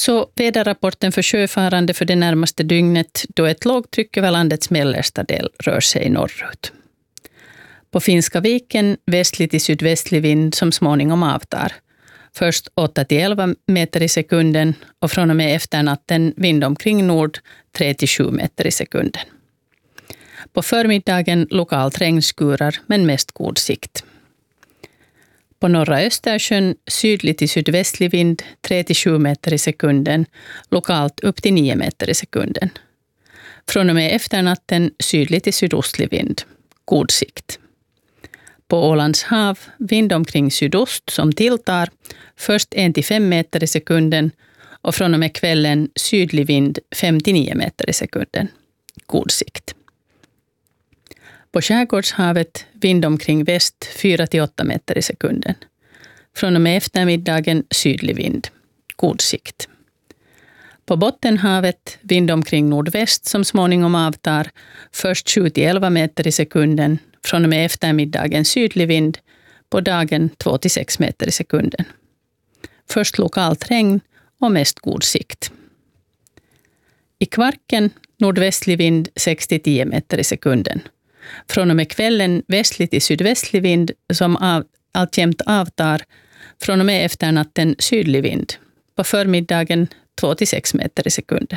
Så väderrapporten för sjöfarande för det närmaste dygnet då ett lågtryck över landets mellersta del rör sig norrut. På Finska viken västlig till sydvästlig vind som småningom avtar. Först 8-11 meter i sekunden och från och med efternatten vind omkring nord 3-7 meter i sekunden. På förmiddagen lokalt regnskurar men mest god sikt. På norra Östersjön sydlig till sydvästlig vind 3-7 meter i sekunden, lokalt upp till 9 meter i sekunden. Från och med efternatten sydlig till sydostlig vind, god sikt. På Ålands hav vind omkring sydost som tilltar, först 1-5 meter i sekunden och från och med kvällen sydlig vind 5-9 meter i sekunden, god sikt. På Skärgårdshavet vind omkring väst 4-8 meter i sekunden. Från och med eftermiddagen sydlig vind. God sikt. På Bottenhavet vind omkring nordväst som småningom avtar. Först 7-11 meter i sekunden. Från och med eftermiddagen sydlig vind. På dagen 2-6 meter i sekunden. Först lokalt regn och mest god sikt. I Kvarken nordvästlig vind 6-10 meter i sekunden. Från och med kvällen västlig till sydvästlig vind som alltjämt avtar. Från och med efternatten sydlig vind. På förmiddagen 2-6 meter i sekunden.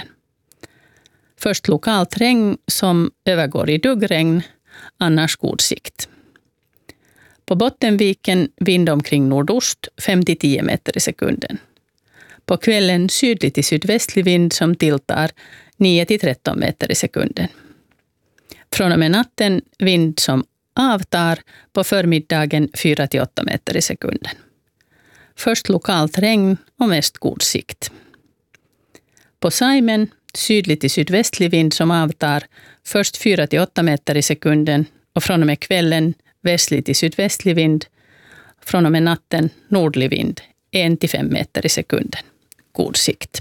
Först lokalt regn som övergår i duggregn, annars god sikt. På Bottenviken vind omkring nordost 5-10 meter i sekunden. På kvällen sydlig till sydvästlig vind som tilltar 9-13 meter i sekunden. Från och med natten vind som avtar, på förmiddagen 4-8 meter i sekunden. Först lokalt regn och mest god sikt. På Saimen sydlig till sydvästlig vind som avtar, först 4-8 meter i sekunden och från och med kvällen västlig till sydvästlig vind. Från och med natten nordlig vind 1-5 meter i sekunden. God sikt.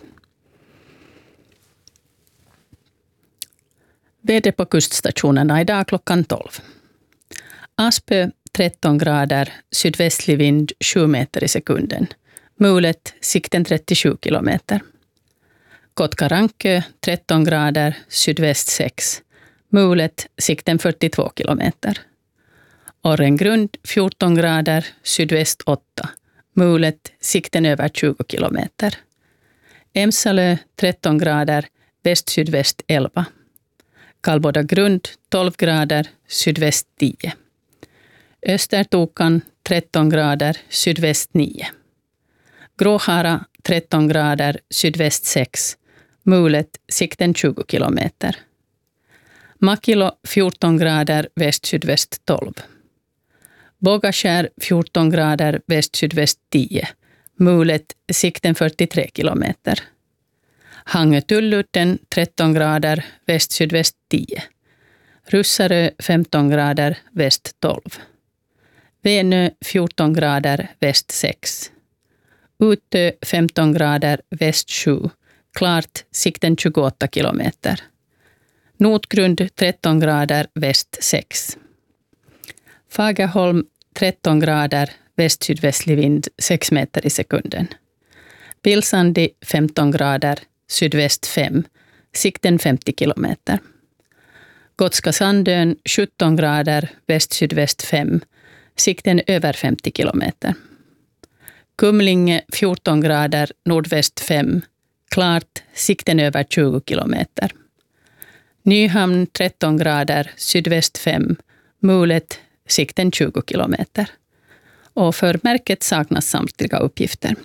Väder på kuststationerna idag klockan 12. Aspö 13 grader, sydvästlig vind 7 meter i sekunden. Mulet sikten 37 kilometer. Kotkarankö 13 grader, sydväst 6. Mulet sikten 42 kilometer. Orrengrund 14 grader, sydväst 8. Mulet sikten över 20 kilometer. Emsalö 13 grader, väst-sydväst 11. Kallbodagrund 12 grader, sydväst 10. Östertokan 13 grader, sydväst 9. Gråhara 13 grader, sydväst 6. Mulet sikten 20 kilometer. Makilo 14 grader, väst-sydväst 12. Bågaskär 14 grader, väst-sydväst 10. Mulet sikten 43 kilometer. Hangö-Tulludden 13 grader, väst-sydväst 10. Russarö 15 grader, väst 12. Venö 14 grader, väst 6. Utö 15 grader, väst 7. Klart sikten 28 kilometer. Notgrund 13 grader, väst 6. Fagerholm 13 grader, väst-sydvästlig vind 6 meter i sekunden. Pilsandi 15 grader, sydväst 5, sikten 50 kilometer. Gotska Sandön 17 grader, väst-sydväst 5, sikten över 50 kilometer. Kumlinge 14 grader, nordväst 5, klart, sikten över 20 kilometer. Nyhamn 13 grader, sydväst 5, mulet, sikten 20 kilometer. Och för märket saknas samtliga uppgifter.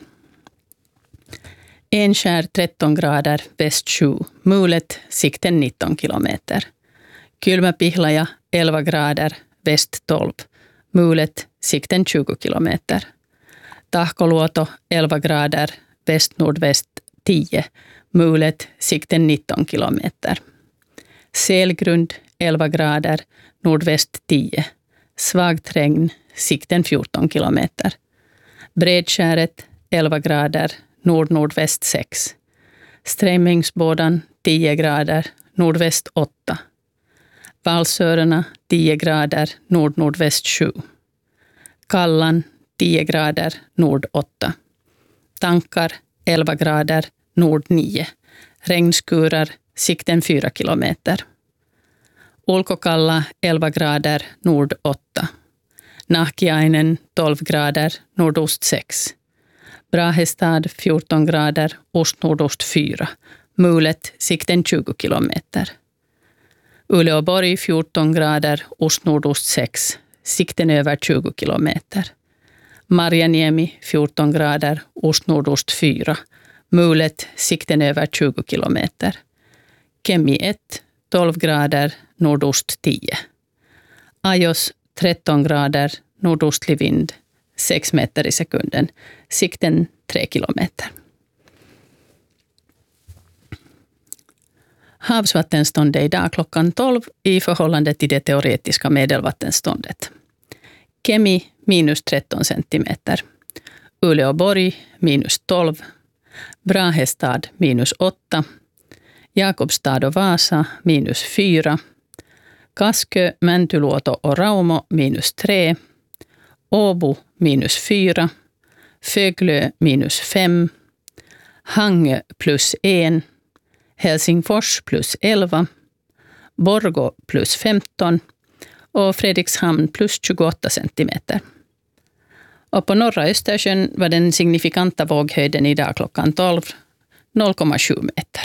Enskär 13 grader, väst 7, mulet, sikten 19 kilometer. Kylmäpihlaja 11 grader, väst 12, mulet, sikten 20 kilometer. Tahkoluoto 11 grader, väst-nordväst 10, mulet, sikten 19 kilometer. Selgrund 11 grader, nordväst 10, svagt regn, sikten 14 kilometer. Bredskäret 11 grader, nord-nordväst 6. Strämmingsbådan 10 grader, nordväst 8. Valsörerna 10 grader, nord-nordväst 7. Kallan 10 grader, nord 8. Tankar 11 grader, nord 9. Regnskurar, sikten 4 kilometer. Ulkokalla 11 grader, nord 8. Nahkiainen 12 grader, nordost 6. Brahestad 14 grader, ost-nordost 4. Mulet, sikten 20 kilometer. Uleåborg 14 grader, ost-nordost 6. Sikten över 20 kilometer. Marjaniemi 14 grader, ost-nordost 4. Mulet, sikten över 20 kilometer. Kemi 1, 12 grader, nordost 10. Ajos 13 grader, nordostlig vind, 6 meter i sekunden. Sikten 3 kilometer. Havsvattenståndet idag klockan 12 i förhållande till det teoretiska medelvattenståndet. Kemi minus 13 centimeter. Uleåborg minus 12. Brahestad minus 8. Jakobstad och Vasa minus 4. Kaskö, Mäntyluoto och Raumo minus 3. Åbo minus 4. Föglö minus 5. Hangö plus 1. Helsingfors plus 11. Borgå plus 15. Och Fredrikshamn plus 28 centimeter. Och på norra Östersjön var den signifikanta våghöjden idag klockan 12 0,7 meter.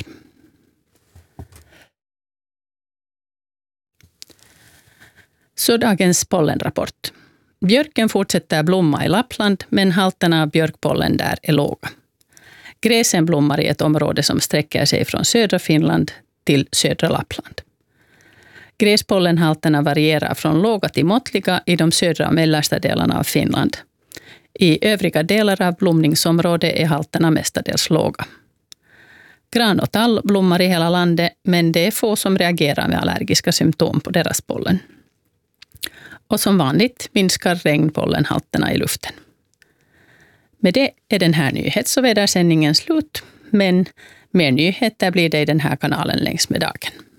Så dagens pollenrapport. Björken fortsätter blomma i Lappland, men halterna av björkpollen där är låga. Gräsen blommar i ett område som sträcker sig från södra Finland till södra Lappland. Gräspollenhalterna varierar från låga till måttliga i de södra och mellersta delarna av Finland. I övriga delar av blomningsområdet är halterna mestadels låga. Gran och tall blommar i hela landet, men det är få som reagerar med allergiska symptom på deras pollen. Och som vanligt minskar regnpollenhalterna i luften. Med det är den här nyhets- och vädersändningen slut, men mer nyheter blir det i den här kanalen längs med dagen.